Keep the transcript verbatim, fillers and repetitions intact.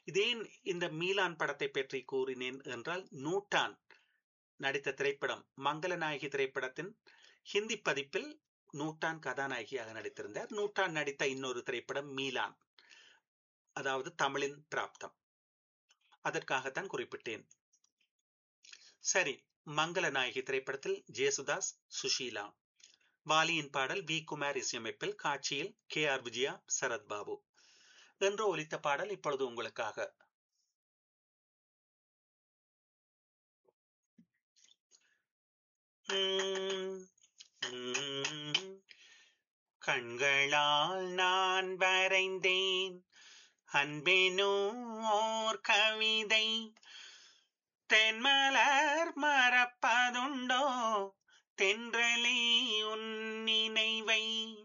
இதேன் இந்த மீலான் படத்தை பற்றி கூறினேன் என்றால், நூட்டான் நடித்த திரைப்படம் மங்களநாயகி திரைப்படத்தின் ஹிந்தி பதிப்பில் நூட்டான் கதாநாயகியாக நடித்திருந்தார். நூட்டான் நடித்த இன்னொரு திரைப்படம் மீலான், அதாவது தமிழின் பிராப்தம். அதற்காகத்தான் குறிப்பிட்டேன். சரி, மங்களநாயகி திரைப்படத்தில் ஜேசுதாஸ், சுஷீலா. வாலியின் பாடல் வி குமார் இசையமைப்பில், காட்சியில் கே ஆர் விஜயா, சரத்பாபு என்று ஒலித்த பாடல் இப்பொழுது உங்களுக்காக. கண்களால் நான் வரைந்தேன் அன்பேனோ ஓர் கவிதை, தென்மலர் மறப்பதுண்டோ தென்றலே உன் நினைவை.